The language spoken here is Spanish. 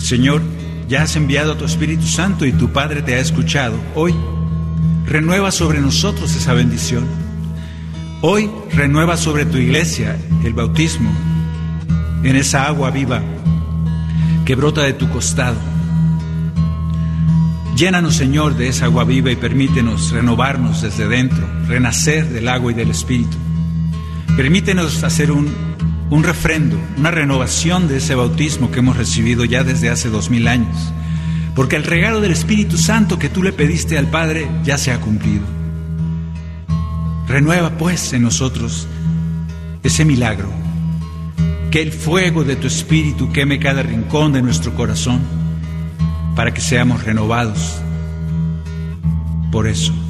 Señor, ya has enviado a tu Espíritu Santo y tu Padre te ha escuchado. Hoy renueva sobre nosotros esa bendición. Hoy renueva sobre tu iglesia el bautismo en esa agua viva que brota de tu costado. Llénanos, Señor, de esa agua viva y permítenos renovarnos desde dentro, renacer del agua y del Espíritu. Permítenos hacer un refrendo, una renovación de ese bautismo que hemos recibido ya desde hace 2000 años. Porque el regalo del Espíritu Santo que tú le pediste al Padre ya se ha cumplido. Renueva pues en nosotros ese milagro. Que el fuego de tu Espíritu queme cada rincón de nuestro corazón para que seamos renovados por eso.